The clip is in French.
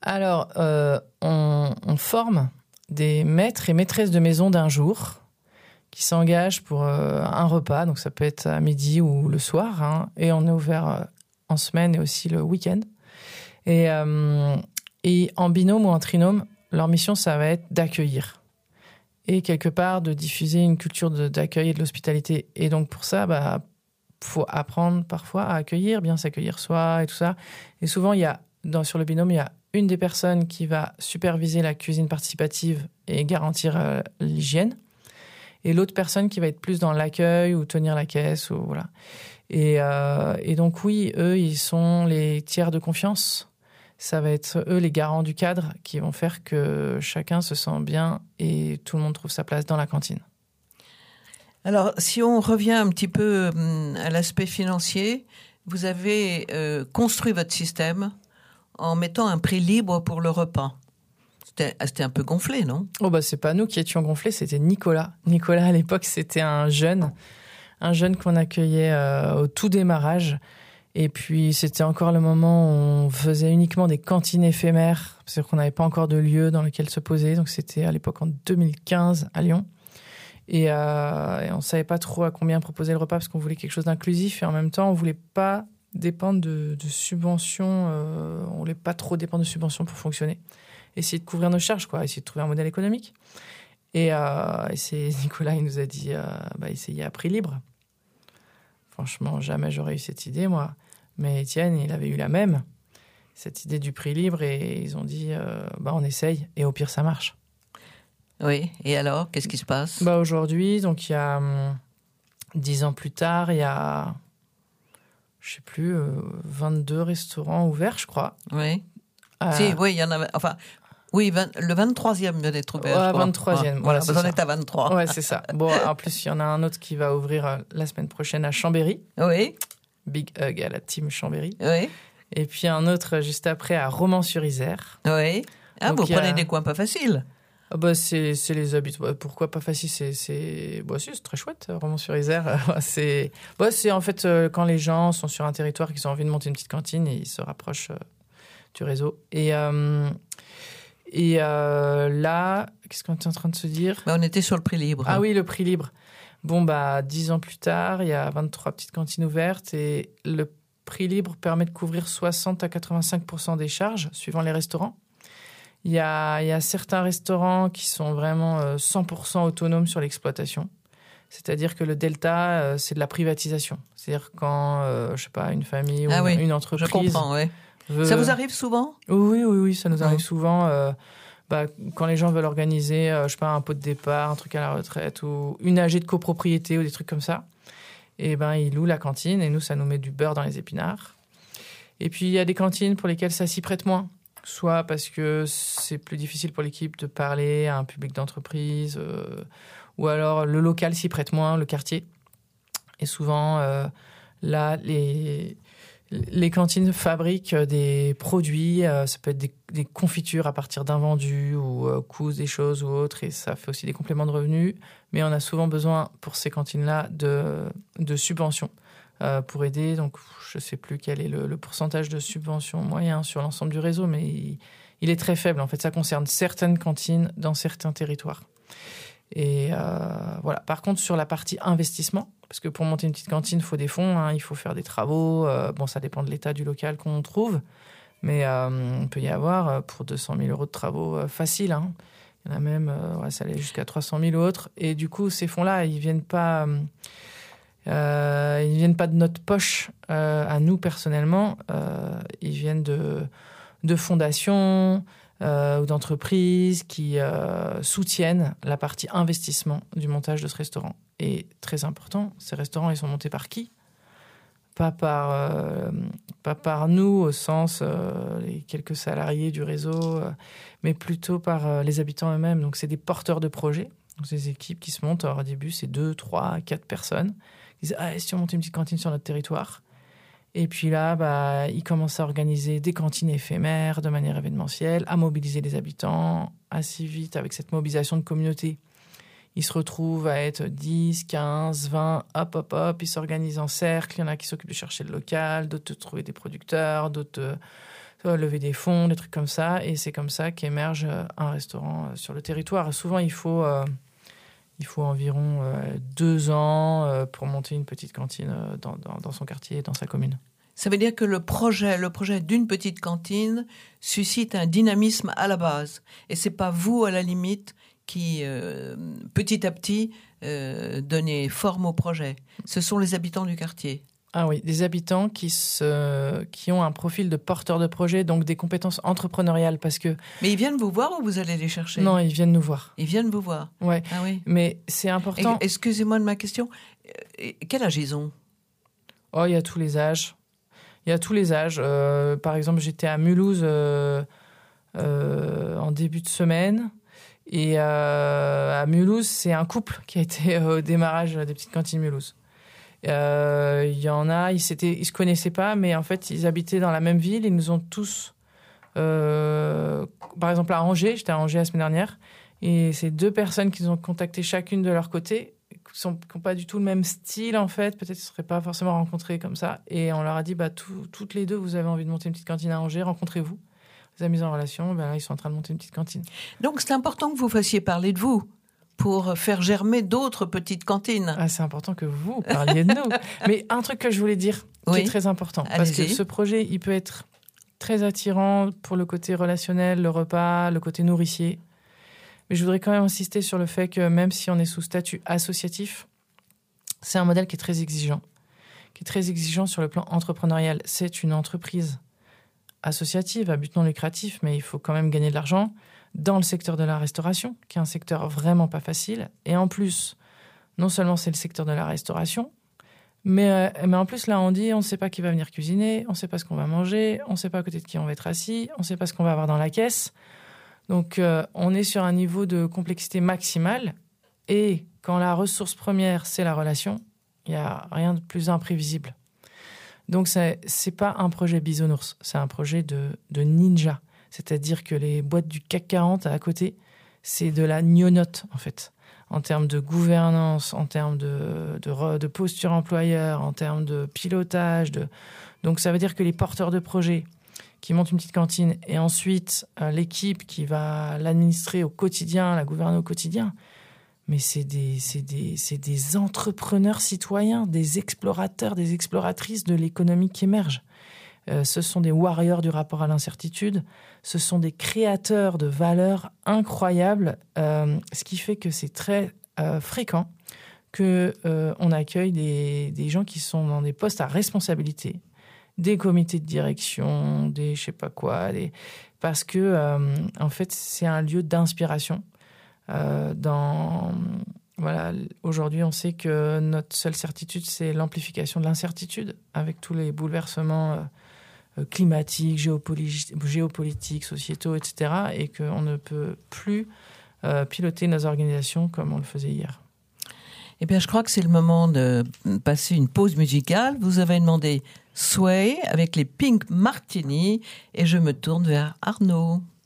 Alors, on forme des maîtres et maîtresses de maison d'un jour qui s'engagent pour un repas. Donc, ça peut être à midi ou le soir. Hein, et on est ouvert en semaine et aussi le week-end. Et en binôme ou en trinôme, leur mission, ça va être d'accueillir. Et quelque part, de diffuser une culture d'accueil et de l'hospitalité. Et donc, pour ça, faut apprendre parfois à accueillir, bien s'accueillir soi et tout ça. Et souvent, sur le binôme, il y a une des personnes qui va superviser la cuisine participative et garantir l'hygiène. Et l'autre personne qui va être plus dans l'accueil ou tenir la caisse. Ou, voilà. Et donc, oui, eux, ils sont les tiers de confiance. Ça va être eux, les garants du cadre, qui vont faire que chacun se sent bien et tout le monde trouve sa place dans la cantine. Alors, si on revient un petit peu à l'aspect financier, vous avez construit votre système en mettant un prix libre pour le repas. C'était un peu gonflé, non ? Oh c'est pas nous qui étions gonflés, c'était Nicolas. Nicolas, à l'époque, c'était un jeune qu'on accueillait au tout démarrage. Et puis, c'était encore le moment où on faisait uniquement des cantines éphémères, parce qu'on n'avait pas encore de lieu dans lequel se poser. Donc, c'était à l'époque en 2015 à Lyon. Et on ne savait pas trop à combien proposer le repas, parce qu'on voulait quelque chose d'inclusif. Et en même temps, on ne voulait pas dépendre de subventions. On ne voulait pas trop dépendre de subventions pour fonctionner. Essayer de couvrir nos charges, quoi. Essayer de trouver un modèle économique. Et c'est Nicolas, il nous a dit, essayez à prix libre. Franchement, jamais j'aurais eu cette idée, moi. Mais Étienne, il avait eu la même, cette idée du prix libre, et ils ont dit, on essaye, et au pire, ça marche. Oui, et alors, qu'est-ce qui se passe ? Aujourd'hui, donc il y a 10 ans plus tard, il y a, je sais plus, 22 restaurants ouverts, je crois. Oui. Oui, il y en avait, enfin... Oui, le 23e vient d'être ouvert. Ouais, 23e. Voilà, vous en êtes à 23. Ouais, c'est ça. Bon, en plus, il y en a un autre qui va ouvrir la semaine prochaine à Chambéry. Oui. Big hug à la team Chambéry. Oui. Et puis un autre juste après à Romans-sur-Isère. Oui. Ah, donc, vous prenez des coins pas faciles. C'est les habitudes. Pourquoi pas facile ? C'est très chouette, Romans-sur-Isère. C'est en fait quand les gens sont sur un territoire, qu'ils ont envie de monter une petite cantine, et ils se rapprochent du réseau. Et là, qu'est-ce qu'on était en train de se dire ? On était sur le prix libre. Ah oui, le prix libre. 10 ans plus tard, il y a 23 petites cantines ouvertes et le prix libre permet de couvrir 60 à 85% des charges, suivant les restaurants. Il y a certains restaurants qui sont vraiment 100% autonomes sur l'exploitation. C'est-à-dire que le delta, c'est de la privatisation. C'est-à-dire quand, une famille ou une entreprise... Je comprends, oui. Ça vous arrive souvent ? Oui, ça nous arrive souvent. Quand les gens veulent organiser, un pot de départ, un truc à la retraite, ou une AG de copropriété, ou des trucs comme ça, et ils louent la cantine, et nous, ça nous met du beurre dans les épinards. Et puis, il y a des cantines pour lesquelles ça s'y prête moins. Soit parce que c'est plus difficile pour l'équipe de parler à un public d'entreprise, ou alors le local s'y prête moins, le quartier. Et souvent, là, les cantines fabriquent des produits, ça peut être des confitures à partir d'invendus ou cousent des choses ou autres, et ça fait aussi des compléments de revenus. Mais on a souvent besoin, pour ces cantines-là, de subventions pour aider. Donc, je ne sais plus quel est le pourcentage de subvention moyen sur l'ensemble du réseau, mais il est très faible. En fait, ça concerne certaines cantines dans certains territoires. Et voilà. Par contre, sur la partie investissement, parce que pour monter une petite cantine, il faut des fonds, il faut faire des travaux. Ça dépend de l'état du local qu'on trouve. Mais on peut y avoir pour 200 000 euros de travaux faciles. Il y en a même, ça allait jusqu'à 300 000 autres. Et du coup, ces fonds-là, ils viennent pas de notre poche à nous personnellement. Ils viennent de fondations ou d'entreprises qui soutiennent la partie investissement du montage de ce restaurant. Et très important, ces restaurants, ils sont montés par qui ? Pas par nous, au sens les quelques salariés du réseau, mais plutôt par les habitants eux-mêmes. Donc, c'est des porteurs de projets. Donc, ces équipes qui se montent. Alors, au début, c'est 2, 3, 4 personnes. Ils disent « si on monte une petite cantine sur notre territoire ?» Et puis là, ils commencent à organiser des cantines éphémères de manière événementielle, à mobiliser les habitants. Assez vite, avec cette mobilisation de communauté, ils se retrouvent à être 10, 15, 20, hop, ils s'organisent en cercle. Il y en a qui s'occupent de chercher le local, d'autres de trouver des producteurs, d'autres lever des fonds, des trucs comme ça. Et c'est comme ça qu'émerge un restaurant sur le territoire. Et souvent, il faut environ 2 ans pour monter une petite cantine dans son quartier, dans sa commune. Ça veut dire que le projet d'une petite cantine suscite un dynamisme à la base. Et c'est pas vous, à la limite, qui, petit à petit, donnez forme au projet. Ce sont les habitants du quartier. Ah oui, des habitants qui ont un profil de porteur de projet, donc des compétences entrepreneuriales, parce que... Mais ils viennent vous voir ou vous allez les chercher ? Non, ils viennent nous voir. Ils viennent vous voir. Ouais. Ah oui. Mais c'est important... Excusez-moi de ma question. Quel âge ils ont ? Oh, il y a tous les âges. Par exemple, j'étais à Mulhouse en début de semaine. Et à Mulhouse, c'est un couple qui a été au démarrage des petites cantines Mulhouse. Il y en a, ils se connaissaient pas, mais en fait, ils habitaient dans la même ville. Ils nous ont tous... par exemple, à Angers, j'étais à Angers la semaine dernière, et c'est 2 personnes qui nous ont contacté chacune de leur côté, qui n'ont pas du tout le même style, en fait. Peut-être qu'ils ne se seraient pas forcément rencontrés comme ça. Et on leur a dit, toutes les 2, vous avez envie de monter une petite cantine à Angers, rencontrez-vous. Vous avez mis en relation, là, ils sont en train de monter une petite cantine. Donc, c'est important que vous fassiez parler de vous pour faire germer d'autres petites cantines. Ah, c'est important que vous parliez de nous. Mais un truc que je voulais dire, qui est très important, parce que ce projet, il peut être très attirant pour le côté relationnel, le repas, le côté nourricier. Mais je voudrais quand même insister sur le fait que même si on est sous statut associatif, c'est un modèle qui est très exigeant sur le plan entrepreneurial. C'est une entreprise associative à but non lucratif, mais il faut quand même gagner de l'argent dans le secteur de la restauration, qui est un secteur vraiment pas facile. Et en plus, non seulement c'est le secteur de la restauration, mais en plus, là, on dit, on ne sait pas qui va venir cuisiner, on ne sait pas ce qu'on va manger, on ne sait pas à côté de qui on va être assis, on ne sait pas ce qu'on va avoir dans la caisse. Donc, on est sur un niveau de complexité maximale. Et quand la ressource première, c'est la relation, il n'y a rien de plus imprévisible. Donc, c'est pas un projet bisounours, c'est un projet de ninja. C'est-à-dire que les boîtes du CAC 40 à côté, c'est de la gnognotte, en fait. En termes de gouvernance, en termes de posture employeur, en termes de pilotage. Donc, ça veut dire que les porteurs de projets qui montent une petite cantine et ensuite l'équipe qui va l'administrer au quotidien, la gouverner au quotidien, mais c'est des entrepreneurs citoyens, des explorateurs, des exploratrices de l'économie qui émerge. Ce sont des warriors du rapport à l'incertitude, ce sont des créateurs de valeurs incroyables, ce qui fait que c'est très fréquent qu'on accueille des gens qui sont dans des postes à responsabilité, des comités de direction, des je sais pas quoi, parce que en fait c'est un lieu d'inspiration. Voilà, aujourd'hui on sait que notre seule certitude c'est l'amplification de l'incertitude avec tous les bouleversements climatiques, géopolitiques, sociétaux, etc. et qu'on ne peut plus piloter nos organisations comme on le faisait hier. Eh bien, je crois que c'est le moment de passer une pause musicale. Vous avez demandé Sway avec les Pink Martini et je me tourne vers Arnaud.